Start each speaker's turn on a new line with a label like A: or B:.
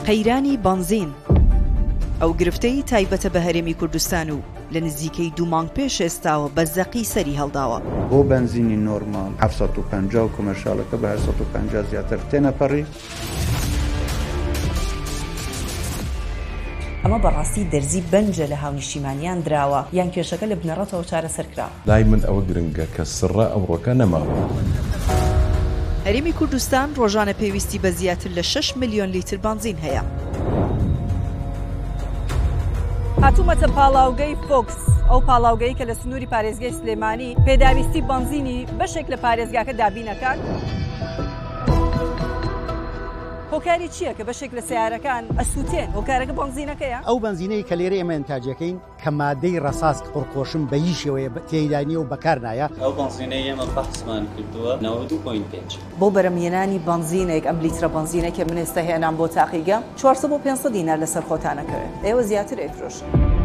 A: قەیرانی بنزین ئەو گرفتەی تایبەتە بە هەرێمی کوردستان و لە نزیکەی 2 مانگ پێش ئێستاوە بە زەقی سەری هەڵداوە.
B: بۆ بنزینی نۆرمال 750 و کۆمەرشالەکە بە 850 زیاتر تێنەپەڕی.
C: ئەمە بەڕاستی دەرزی بەنجە لە هاونیشتیمانیان دراوە یان کێشەکە لە بنەڕەتەوە چارەسەر کراوە.
D: لای من ئەوە گرنگە کە سڕە ئەمڕۆکە نەماوە.
A: هەرێمی کوردستان ڕۆژانە پێویستی بە زیاتر لە 6 ملیۆن لیتر بنزین هەیە.
E: هاتوومەتە پاڵاوگەی فۆکس، ئەو پاڵاوگەی کە لە سنووری پارێزگای سلێمانی پێداویستی بنزینی بەشێک لە پارێزگاکە دابینەکان. هۆکاری چییە کە بەشێک لە سیارەکان ئەسووتێن؟ هۆکارەکە بنزینەکەیە؟
F: ئەو بنزینەی کە لێرە ئێمە ئەنتاجەکەین کە مادەی ڕەساس پڕخۆشم بە هیچ شێوەیە تێیدانیە و بەکار نایە.
G: ئەو بنزینەی ئێمە بەحسمان کردووە 92.5
C: بۆ بەرەمهێنانی بنزینێک ئەم لیترە بنزینێک کە من ئێستا هێنام بۆ تاقیگەم 400 بۆ 500 دینار لەسەر خۆتانەکەوێت. ئێوە زیاتر ئەیفرۆشن.